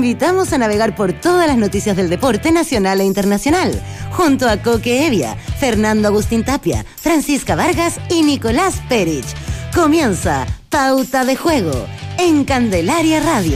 invitamos a navegar por todas las noticias del deporte nacional e internacional, junto a Coque Evia, Fernando Agustín Tapia, Francisca Vargas y Nicolás Perich. Comienza Pauta de Juego en Candelaria Radio.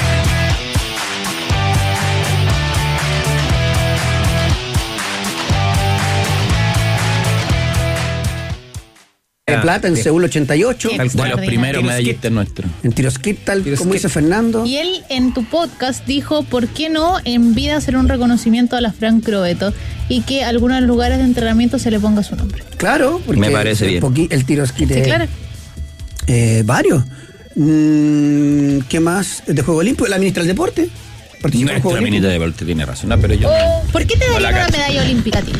De plata en Seúl 88. De los primeros medallistas nuestros. En Tiroskip, tal como dice Fernando. Y él en tu podcast dijo, ¿por qué no en vida hacer un reconocimiento a la Fran Crobeto y que a algunos lugares de entrenamiento se le ponga su nombre? Claro, porque me parece bien. El Tiroskip Sí, claro. Varios. ¿Qué más? ¿De Juego Olímpico? ¿La ministra del Deporte? Nuestra ministra del Deporte tiene razón, pero yo... ¿Por qué te darían una medalla olímpica a ti?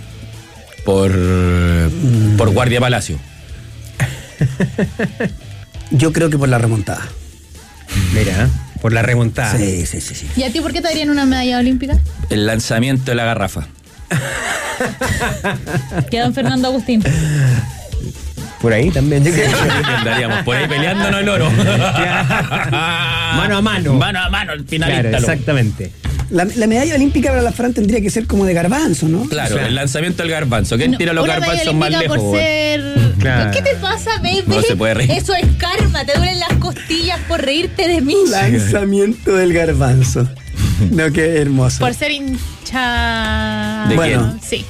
Por Guardia Palacio. Yo creo que por la remontada. Mira, por la remontada. Sí. ¿Y a ti por qué te darían una medalla olímpica? El lanzamiento de la garrafa. ¿Y a don Fernando Agustín? Por ahí también. Andaríamos por ahí peleándonos el oro. Mano a mano. Mano a mano, el finalista. Claro, exactamente. La medalla olímpica para la Fran tendría que ser como de garbanzo, ¿no? Claro, o sea, el lanzamiento del garbanzo. ¿Quién tira los garbanzos más lejos? Por ser... Claro. ¿Qué te pasa, baby? No se puede reír. Eso es karma, te duelen las costillas por reírte de mí. Lanzamiento del garbanzo. No, qué hermoso. Por ser hincha... ¿De Bueno, sí.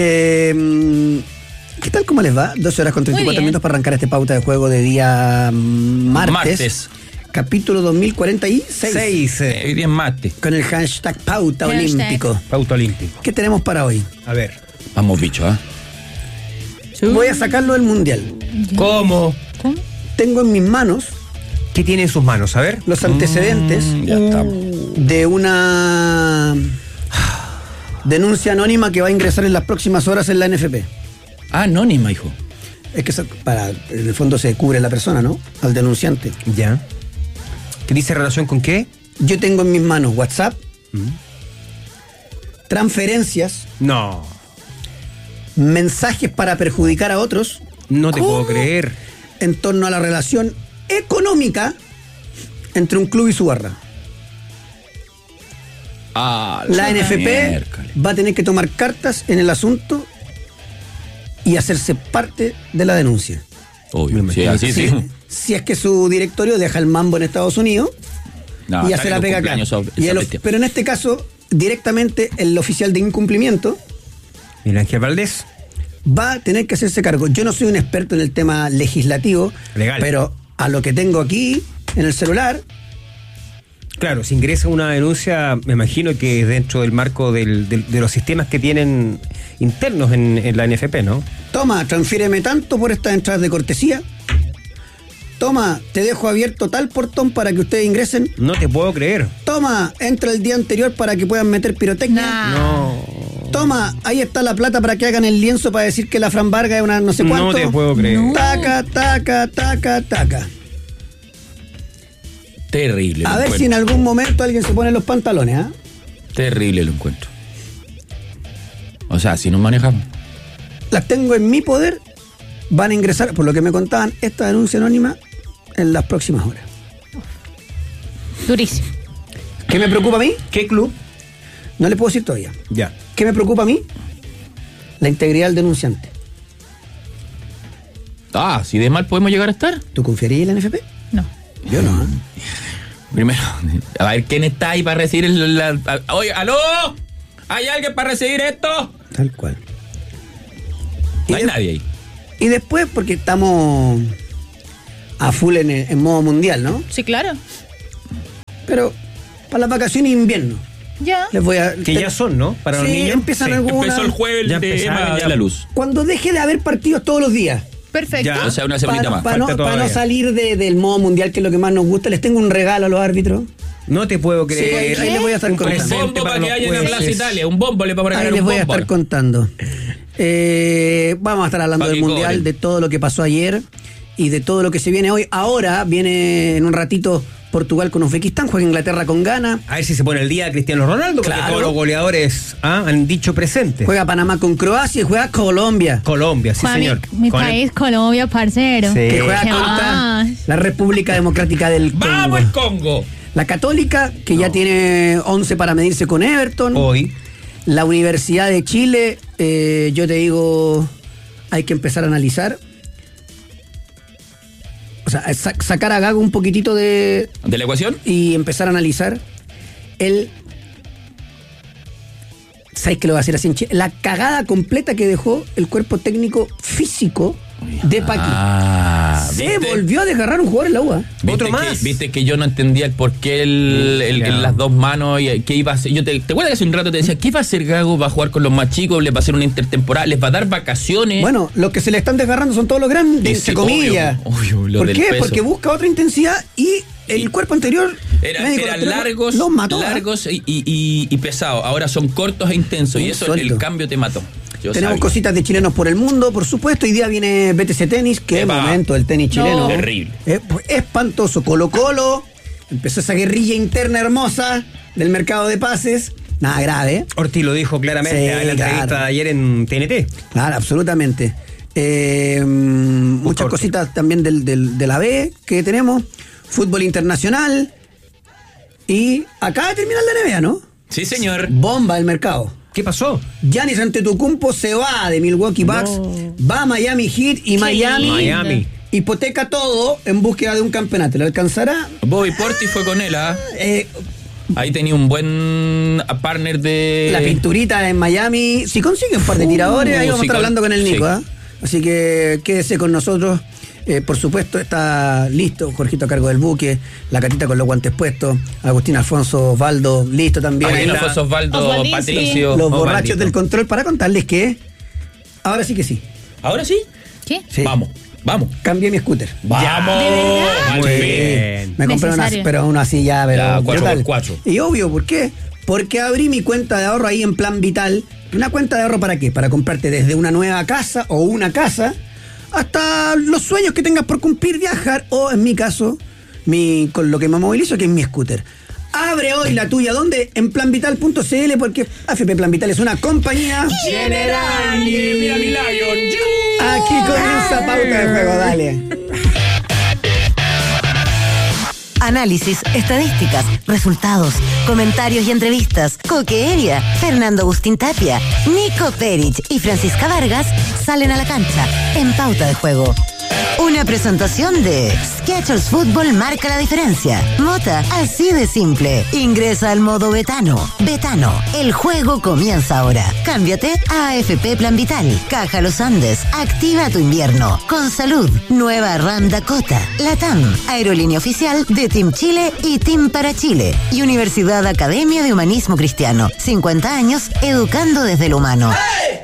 ¿Qué tal? ¿Cómo les va? 12 horas con 34 minutos para arrancar este pauta de juego de día martes. Capítulo 2046. Hoy día es martes. Con el hashtag Pauta Olímpico. Pauta olímpico. ¿Qué tenemos para hoy? A ver. Vamos, bicho, ¿ah? Voy a sacarlo del mundial. ¿Cómo? Tengo en mis manos ¿Qué tiene en sus manos? A ver. los antecedentes Ya está. de una denuncia anónima que va a ingresar en las próximas horas en la NFP. Anónima, hijo. Es que en el fondo se cubre la persona, ¿no? Al denunciante. Ya. ¿Qué dice relación con qué? Yo tengo en mis manos WhatsApp, transferencias, No. mensajes para perjudicar a otros No te puedo creer. en torno a la relación económica entre un club y su barra. La NFP miércoles. va a tener que tomar cartas en el asunto y hacerse parte de la denuncia. Obvio. Sí, así sí. Si es que su directorio deja el mambo en Estados Unidos No, y hace la pega acá. Pero en este caso, directamente el oficial de incumplimiento Miguel Ángel Valdés. va a tener que hacerse cargo. Yo no soy un experto en el tema legislativo, Legal. pero a lo que tengo aquí en el celular, Claro, si ingresa una denuncia, me imagino que dentro del marco de los sistemas que tienen internos en la NFP, ¿no? toma, transfiéreme tanto por estas entradas de cortesía. Toma, te dejo abierto tal portón para que ustedes ingresen. No te puedo creer. Toma, entra el día anterior para que puedan meter pirotecnia. No. Toma, ahí está la plata para que hagan el lienzo para decir que la Fran Vargas es una no sé cuánto. No te puedo creer. Taca. Terrible. A ver si en algún momento alguien se pone los pantalones, ¿ah? Terrible lo encuentro. O sea, si nos manejamos. Las tengo en mi poder. Van a ingresar, por lo que me contaban, esta denuncia anónima en las próximas horas. Durísimo. ¿Qué me preocupa a mí? ¿Qué club? No le puedo decir todavía. Ya. ¿Qué me preocupa a mí? La integridad del denunciante. Si de mal podemos llegar a estar. ¿Tú confiarías en la NFP? No. Yo no, ¿eh? Primero, a ver, ¿quién está ahí para recibir Oye, ¿aló? ¿Hay alguien para recibir esto? Tal cual. No hay nadie ahí. Y después, porque estamos a full en modo mundial, ¿no? Sí, claro. Pero para las vacaciones de invierno Ya. les voy a... Que ya son, ¿no? Para los Sí, niños. empiezan algunas... Empezó el jueves Ya de empezaron, Emma ya. de la Luz. Cuando deje de haber partidos todos los días, Perfecto. Ya. O sea, una semanita más. para no todavía. salir del modo mundial, que es lo que más nos gusta, les tengo un regalo a los árbitros. No te puedo Sí, creer. ahí les voy a estar Un contando. Un presente bombo para que los haya en la Plaza jueces. Italia. Un bombo le vamos a Ahí regalar les un voy a bombo. estar contando. Vamos a estar hablando Pa' del que mundial, cobren. de todo lo que pasó ayer y de todo lo que se viene hoy. Ahora viene en un ratito Portugal con Uzbekistán, juega Inglaterra con Ghana, A ver si se pone el día Cristiano Ronaldo, porque Claro. todos los goleadores han dicho presente. juega Panamá con Croacia y juega Colombia, Colombia, sí, Juan, señor. mi Con el- país, Colombia, parcero. Sí. que juega ¿Qué contra más? la República Democrática del Congo. ¡Vamos el Congo! La Católica, que ya tiene 11 para medirse con Everton. Hoy. La Universidad de Chile, yo te digo, hay que empezar a analizar. O sea, sacar a Gago un poquitito de la ecuación y empezar a analizar ¿sabes qué lo va a hacer así en Chile? La cagada completa que dejó el cuerpo técnico físico de Paqui. Se volvió a desgarrar un jugador en la UA. Otro más. Viste que yo no entendía el por qué las dos manos y qué iba a hacer. ¿Te acuerdas que hace un rato te decía qué va a hacer Gago? ¿Va a jugar con los más chicos? ¿Les va a hacer una intertemporada? ¿Les va a dar vacaciones? Bueno, los que se le están desgarrando son todos los grandes, entre comillas. Obvio, ¿Por qué? Porque busca otra intensidad y el cuerpo anterior eran largos y pesados. Ahora son cortos e intensos. Y eso, el cambio te mató. Tenemos cositas de chilenos por el mundo, por supuesto. Hoy día viene BTC Tenis, qué momento el tenis chileno. Terrible. Espantoso. Colo-Colo, empezó esa guerrilla interna hermosa del mercado de pases. Nada grave. Ortiz lo dijo claramente en la entrevista de ayer en TNT. Claro, absolutamente. Muchas cositas también de la B que tenemos. Fútbol internacional. Y acaba de terminar la NBA, ¿no? Sí, señor. Bomba el mercado. ¿Qué pasó? Giannis Antetokounmpo se va de Milwaukee Bucks, va a Miami Heat y Miami hipoteca todo en búsqueda de un campeonato. ¿Le alcanzará? Bobby Portis fue con él, ahí tenía un buen partner de... La pinturita en Miami. Si consigue un par de tiradores, ahí vamos a estar hablando con el Nico. Así que quédese con nosotros. Por supuesto, está listo Jorgito a cargo del buque, la Catita con los guantes puestos, Agustín Alfonso Osvaldo, listo también. Agustín Alfonso Osvaldo, Patricio. Los borrachos del control, para contarles que ahora sí que sí. ¿Ahora sí? ¿Qué? Sí. Vamos. Cambié mi scooter. ¡Vamos! Muy bien. Me compré una, pero uno así ya, pero 4x4. Y obvio, ¿por qué? Porque abrí mi cuenta de ahorro ahí en Plan Vital. ¿Una cuenta de ahorro para qué? Para comprarte desde una nueva casa o una casa hasta los sueños que tengas por cumplir, viajar, o en mi caso, con lo que me movilizo, que es mi scooter. Abre hoy la tuya, ¿dónde? En planvital.cl, porque AFP Plan Vital es una compañía general. Mira mi Lion. Aquí comienza Pauta de Juego, dale. Análisis, estadísticas, resultados, comentarios y entrevistas. Coque Evia, Fernando Agustín Tapia, Nico Perich y Francisca Vargas salen a la cancha en Pauta de Juego. Una presentación de Skechers Fútbol marca la diferencia. Mota, así de simple. Ingresa al modo Betano. Betano, el juego comienza ahora. Cámbiate a AFP Plan Vital. Caja Los Andes, activa tu invierno. Con Salud, nueva RAM Dakota. Latam, aerolínea oficial de Team Chile y Team para Chile. Y Universidad Academia de Humanismo Cristiano. 50 años educando desde lo humano. ¡Hey!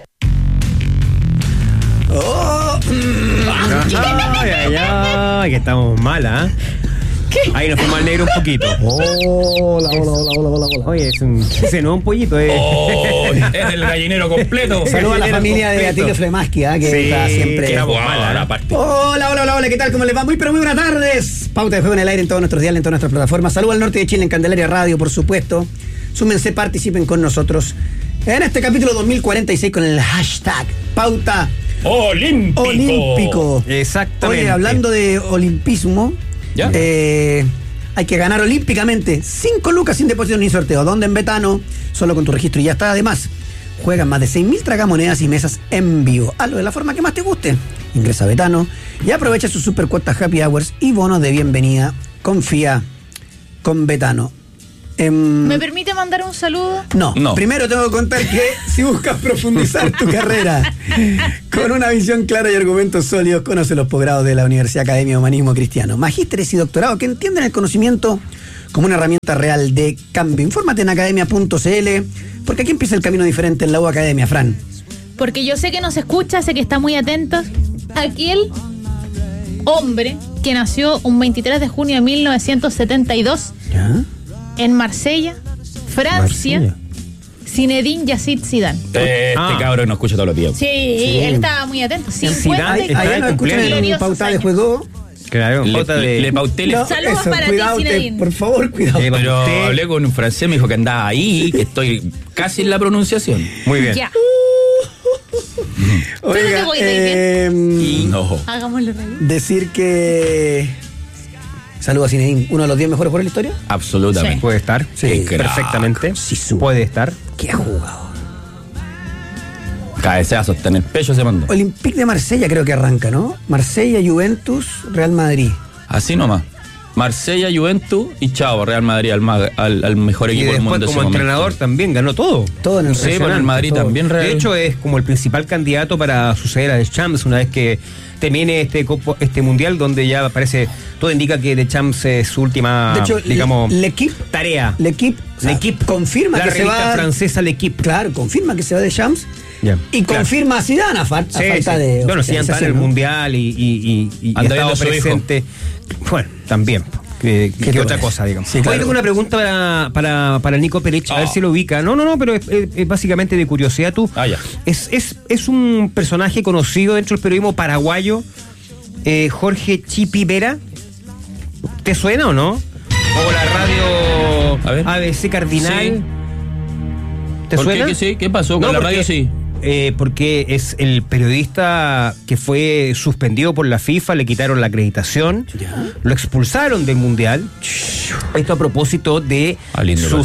Ay, que estamos mal, ¿Qué? Ahí nos fuimos al negro un poquito. Hola. Oye, ese no es un pollito, es el gallinero completo. Saludos a la familia de Atilio Flemaski, que está siempre. Que mala, parte. Hola, ¿qué tal? ¿Cómo les va? Muy buenas tardes. Pauta de Juego en el aire en todos nuestros diales, en todas nuestras plataformas. Saludos al norte de Chile en Candelaria Radio, por supuesto. Súmense, participen con nosotros en este capítulo 2046 con el hashtag Pauta Olímpico. Exactamente. Oye, hablando de olimpismo, hay que ganar olímpicamente 5 lucas sin depósito ni sorteo. ¿Dónde? En Betano, solo con tu registro y ya está. Además, juegan más de 6.000 tragamonedas y mesas en vivo. Hazlo de la forma que más te guste. Ingresa a Betano y aprovecha sus super cuotas Happy Hours y bonos de bienvenida. Confía con Betano. ¿Me permite mandar un saludo? No. Primero tengo que contar que si buscas profundizar tu carrera con una visión clara y argumentos sólidos, conoce los posgrados de la Universidad Academia de Humanismo Cristiano. Magísteres y doctorado que entienden el conocimiento como una herramienta real de cambio. Infórmate en academia.cl, porque aquí empieza el camino diferente en la U Academia, Fran. Porque yo sé que nos escucha, sé que está muy atento. Aquel hombre que nació un 23 de junio de 1972. ¿Ya? En Marsella, Francia, Zinedine Yazid Zidane. Cabrón nos escucha todos los días. Sí, él estaba muy atento. Allá nos escuchan en Pauta de Juego. Claro, le pauté. Saludos para ti, Zinedine. Por favor, cuidado. Pero hablé con un francés, me dijo que andaba ahí, que estoy casi en la pronunciación. Muy bien. Ya. Oiga, no. Hagámoslo reír. Decir que Saludos a Zinedine, uno de los 10 mejores jugadores de la historia. Absolutamente. Puede estar. Sí. Perfectamente. Zizou. Puede estar. Qué jugador. Cabeceazo, está en el pecho se mandó. Olympique de Marsella creo que arranca, ¿no? Marsella, Juventus, Real Madrid. Así nomás. Marsella, Juventus y chao, Real Madrid al mejor Y equipo del mundo. después en como ese entrenador momento. también ganó todo. Todo en el Sí, bueno, el Madrid todo. también. De hecho, es como el principal candidato para suceder a Deschamps una vez que termine este mundial, donde ya parece, todo indica que Deschamps es su última, De hecho, digamos, L'Equipe tarea. L'Equipe confirma la que se revista va. francesa L'Equipe. Claro, confirma que se va de Champs. Ya, Y claro. confirma a Zidane a falta Sí. de. Bueno, si ya está en el oficialización, ¿no? mundial y ha Anda estado viendo a su presente. Bueno, también. Que otra cosa, digamos. Sí, claro. Hoy tengo una pregunta para Nico Perich, a ver si lo ubica. No, pero es básicamente de curiosidad. Tú, Ah, ya. es un personaje conocido dentro del periodismo paraguayo, Jorge Chipi Vera. ¿Te suena o no? O la radio A ver. ABC Cardinal. Sí. ¿Te ¿Por suena? qué? Sí, ¿qué pasó? Con No, la porque- radio sí. Porque es el periodista que fue suspendido por la FIFA, le quitaron la acreditación, lo expulsaron del Mundial. Esto a propósito de lindo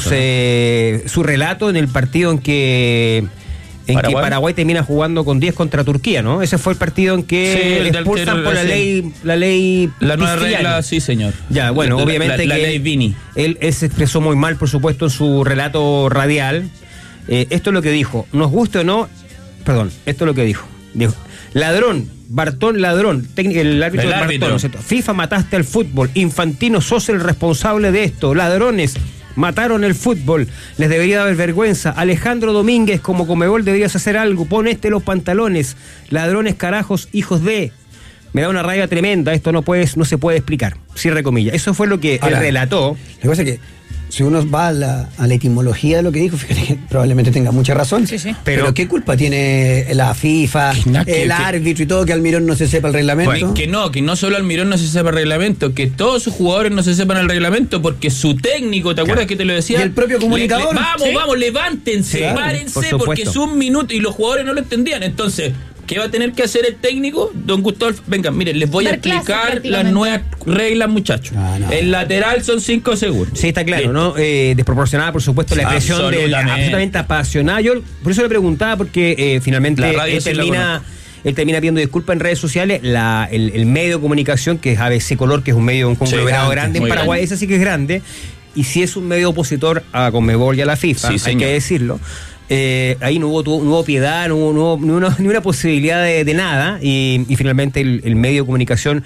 su relato en el partido en que Paraguay termina jugando con 10 contra Turquía, ¿no? Ese fue el partido en Sí, que el le del expulsan que por la ley La nueva Pistiani. regla, sí, señor. Ya, bueno, obviamente la que ley Vini. él se expresó muy mal, por supuesto, en su relato radial. Esto es lo que dijo. Nos guste o no, perdón, esto es lo que dijo. Dijo, ladrón, Bartón ladrón, el árbitro El de Bartón, árbitro. ¿no es cierto? FIFA mataste al fútbol, Infantino sos el responsable de esto, ladrones, mataron el fútbol, les debería dar vergüenza. Alejandro Domínguez, como Conmebol deberías hacer algo, ponete los pantalones, ladrones carajos, hijos de... Me da una rabia tremenda, esto no se puede explicar. Cierre comillas. Eso fue lo que Ahora, él relató. Lo que pasa es que si uno va a la etimología de lo que dijo, fíjate que probablemente tenga mucha razón. Sí, sí. Pero ¿qué culpa tiene la FIFA, el árbitro y todo, que Almirón no se sepa el reglamento? Bueno, que no solo Almirón no se sepa el reglamento, que todos sus jugadores no se sepan el reglamento, porque su técnico, ¿te acuerdas que te lo decía? Y el propio comunicador. Vamos, levántense, Claro, párense, por supuesto. porque es un minuto y los jugadores no lo entendían. Entonces, ¿qué va a tener que hacer el técnico? Don Gustavo, venga, miren, les voy a Dar clases, explicar las prácticamente. nuevas reglas, muchachos. No. El lateral son 5 segundos. Sí, está claro, Listo. ¿no? Desproporcionada, por supuesto, la expresión de Absolutamente. absolutamente apasionada. Yo por eso le preguntaba, porque finalmente La radio sí la él termina pidiendo disculpas en redes sociales. El medio de comunicación, que es ABC Color, que es un medio, un conglomerado Sí, grande en muy Paraguay, grande. ese sí que es grande. Y si es un medio opositor a Conmebol y a la FIFA, Sí, hay señor. que decirlo. Ahí no hubo piedad, no hubo ni una posibilidad de nada. Y finalmente el medio de comunicación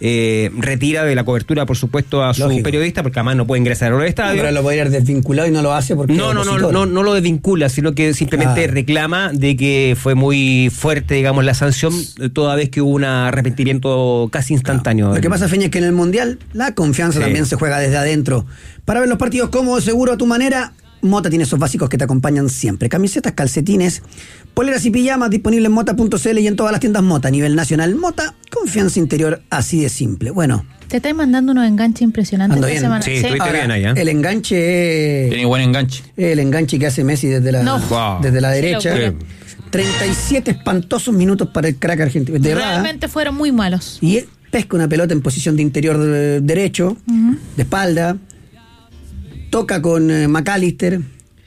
retira de la cobertura, por supuesto, a su Lógico. periodista, porque además no puede ingresar a los estadios. Ahora lo puede ir desvinculado y no lo hace porque No lo desvincula, sino que simplemente reclama de que fue muy fuerte, digamos, la sanción, toda vez que hubo un arrepentimiento casi instantáneo. Lo que pasa, Feña, es que en el Mundial la confianza Sí. también se juega desde adentro. Para ver los partidos cómodos, seguro, a tu manera, Mota tiene esos básicos que te acompañan siempre. Camisetas, calcetines, poleras y pijamas disponibles en mota.cl y en todas las tiendas Mota. A nivel nacional, Mota, confianza interior así de simple. Bueno, Te estáis mandando unos enganches impresionantes Ando esta bien. semana. Sí, estoy- ahora, bien ahí, ¿eh? el enganche Tiene buen enganche. el enganche que hace Messi desde la, No. Wow. desde la Sí, derecha. locura. 37 espantosos minutos para el crack argentino. De verdad. Realmente fueron muy malos. Y pesca una pelota en posición de interior derecho, de espalda, toca con McAllister,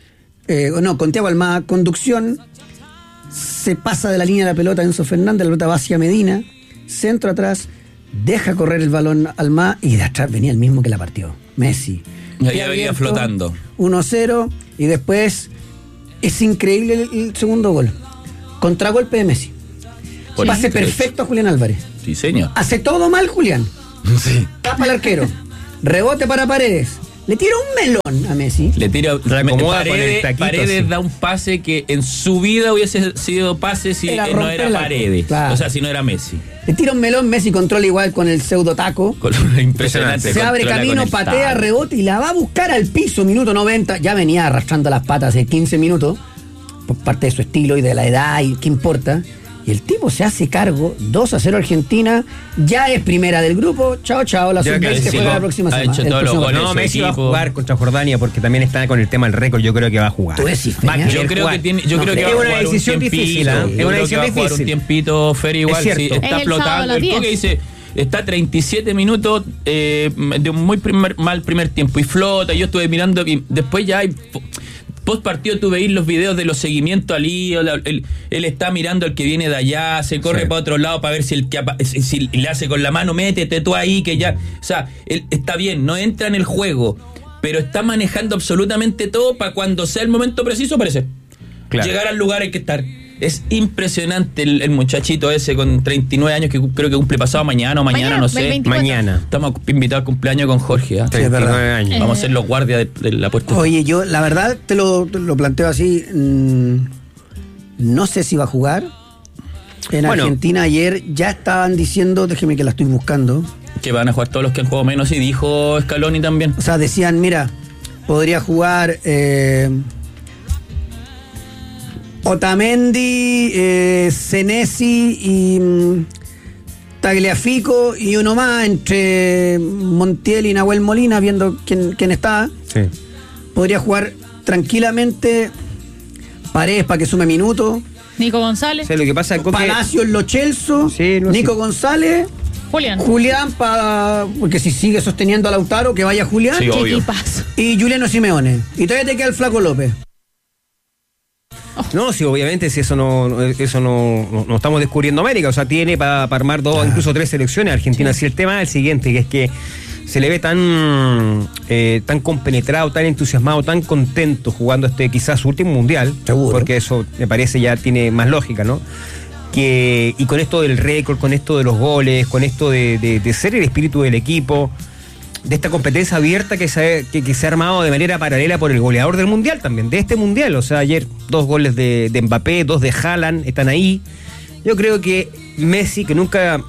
con Thiago Almada, conducción, se pasa de la línea de la pelota Enzo Fernández, la pelota va hacia Medina, centro atrás, deja correr el balón Almada y de atrás venía el mismo que la partió, Messi. Ya Pie venía abierto, flotando. 1-0 y después es increíble el segundo gol. Contragolpe de Messi. Por Pase derecho. perfecto a Julián Álvarez. Sí, señor. Hace todo mal Julián. Sí. Tapa al arquero. Rebote para Paredes. Le tira un melón a Messi. Le tira Reacomoda con el taquito, Paredes sí. da un pase que en su vida hubiese sido pase si Era no era romperla. Paredes. Claro. O sea, si no era Messi. Le tira un melón. Messi controla igual con el pseudo taco. Con impresionante. Se abre controla camino, con el patea, taco. rebote y la va a buscar al piso. Minuto 90. Ya venía arrastrando las patas hace 15 minutos. Por parte de su estilo y de la edad y qué importa. Y el tipo se hace cargo. 2-0 Argentina. Ya es primera del grupo. Chao, chao. La Ya que sub-20 sí, juega la próxima ha semana. hecho el todos los próximo goles. partido. No, su Messi va a equipo. jugar contra Jordania porque también está con el tema del récord. Yo creo que va a jugar. Tú decís, Va a Feña. querer Yo creo jugar. que tiene, yo No, creo que es va a una jugar un decisión tiempito. difícil, ¿eh? Es Yo una creo que va decisión a jugar un difícil. tiempito, Fer, igual Es cierto. sí, Es está el sábado a flotando. las El 10. Coque dice, está 37 minutos de un muy mal primer tiempo y flota. Yo estuve mirando y después ya hay... Post partido tú veis los videos de los seguimientos al lío, él está mirando al que viene de allá, se corre para otro lado para ver si si le hace con la mano, métete tú ahí, que ya... O sea, él está bien, no entra en el juego, pero está manejando absolutamente todo para cuando sea el momento preciso aparecer. Claro. Llegar al lugar hay que estar. Es impresionante el muchachito ese con 39 años que creo que cumple pasado mañana o mañana, no sé. 24. Mañana. Estamos invitados al cumpleaños con Jorge. ¿Eh? 39 años. Vamos a ser los guardias de la puerta. Oye, yo la verdad te lo planteo así. No sé si va a jugar. En Argentina ayer ya estaban diciendo, déjeme que la estoy buscando. Que van a jugar todos los que han jugado menos y dijo Scaloni también. O sea, decían, mira, podría jugar... Otamendi, Senesi y Tagliafico y uno más entre Montiel y Nahuel Molina, viendo quién está. Sí. Podría jugar tranquilamente Paredes para que sume minutos. Nico González. O sea, lo que pasa es que Palacio en Lo Celso. Sí, no Nico sé. González. Julián porque si sigue sosteniendo a Lautaro, que vaya Julián. Sí, obvio. Equipazo. Y Juliano Simeone. Y todavía te queda el Flaco López. No, sí, obviamente si eso no estamos descubriendo América, o sea, tiene para armar 2, incluso 3 selecciones Argentina. Sí, el tema es el siguiente, que es que se le ve tan compenetrado, tan entusiasmado, tan contento jugando quizás su último mundial. Seguro. Porque eso me parece ya tiene más lógica, ¿no? Y con esto del récord, con esto de los goles, con esto de ser el espíritu del equipo, de esta competencia abierta que se ha armado de manera paralela por el goleador del mundial también, de este mundial. O sea, ayer 2 goles de Mbappé, 2 de Haaland, están ahí. Yo creo que Messi, que nunca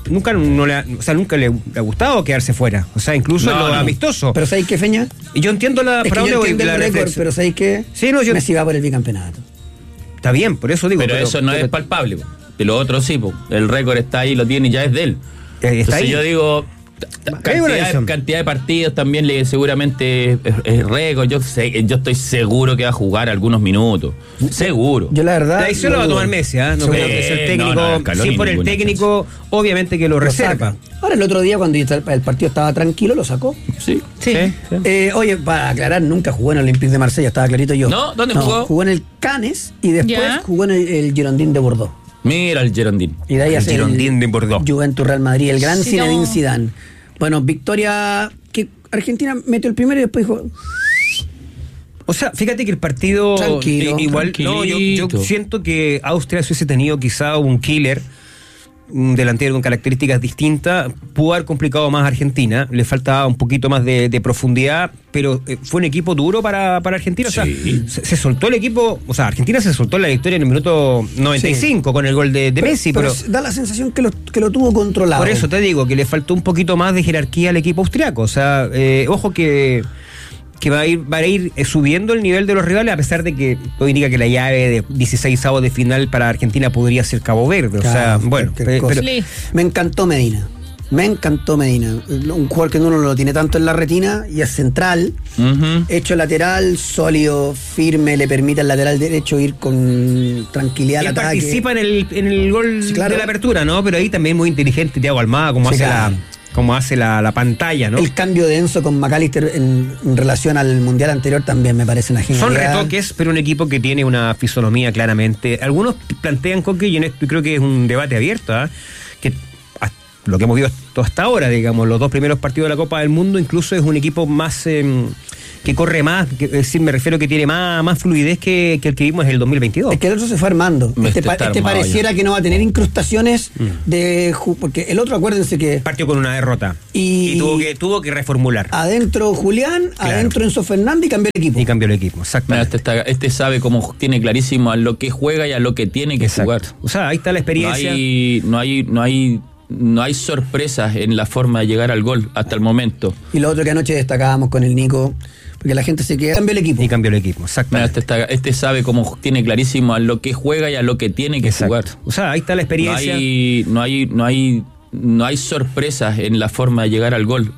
le ha gustado quedarse fuera. O sea, incluso en lo amistoso. Pero ¿sabéis qué, Feña? Y yo entiendo la récord, pero ¿sabéis qué? Sí, Messi va por el bicampeonato. Está bien, por eso digo. Pero eso no es palpable. De lo otro sí, el récord está ahí, lo tiene y ya es de él. Está ahí. Yo digo... Cantidad de partidos también seguramente es récord. Yo estoy seguro que va a jugar algunos minutos. Seguro. Yo la verdad. La decisión lo va a tomar Messi, ¿eh? No creo que es el técnico. Si por el técnico, obviamente que lo reserva. Ahora el otro día cuando el partido estaba tranquilo lo sacó. Sí. Oye, para aclarar, nunca jugó en el Olympique de Marsella, estaba clarito yo. ¿No? ¿Dónde jugó? Jugó en el Cannes y después jugó en el Girondin de Bordeaux. Mira el Girondin. Y de ahí el Girondin de Bordeaux. Juventus Real Madrid, el gran Zinedine Zidane. Bueno, victoria que Argentina metió el primero y después dijo... O sea, fíjate que el partido... Tranquilo. Igual, no, yo siento que Austria, si hubiese tenido quizá un killer, un delantero con características distintas, pudo haber complicado más a Argentina. Le faltaba un poquito más de profundidad, pero fue un equipo duro para Argentina. Sí. O sea, se soltó el equipo. O sea, Argentina se soltó en la victoria en el minuto 95 con el gol de Messi. Pero da la sensación que lo tuvo controlado. Por eso te digo que le faltó un poquito más de jerarquía al equipo austriaco. O sea, ojo que va a ir subiendo el nivel de los rivales, a pesar de que todo indica que la llave de 16avos de final para Argentina podría ser Cabo Verde. Claro, o sea, bueno. Pero me encantó Medina. Un jugador que uno no lo tiene tanto en la retina y es central, hecho lateral, sólido, firme, le permite al lateral derecho ir con tranquilidad al ataque. Participa en el gol de la apertura, ¿no? Pero ahí también muy inteligente Thiago Almada, como hace la pantalla, ¿no? El cambio de Enzo con McAllister en relación al mundial anterior también me parece una genialidad. Son retoques, pero un equipo que tiene una fisonomía claramente. Algunos plantean, Coque, y en esto creo que es un debate abierto, que lo que hemos visto hasta ahora, digamos, los 2 primeros partidos de la Copa del Mundo, incluso es un equipo más que corre más, es decir, me refiero que tiene más fluidez que el que vimos en el 2022. Es que el otro se fue armando. Este pareciera ya que no va a tener incrustaciones porque el otro, acuérdense que partió con una derrota y tuvo que reformular. Adentro Julián, adentro Enzo Fernández y cambió el equipo. Exactamente. Este sabe cómo tiene clarísimo a lo que juega y a lo que tiene que jugar. O sea, ahí está la experiencia. No hay sorpresas en la forma de llegar al gol hasta el momento. Y lo otro que anoche destacábamos con el Nico, porque la gente se queda. Cambió el equipo, exactamente. Este sabe cómo tiene clarísimo a lo que juega y a lo que tiene que jugar. O sea, ahí está la experiencia. No hay sorpresas en la forma de llegar al gol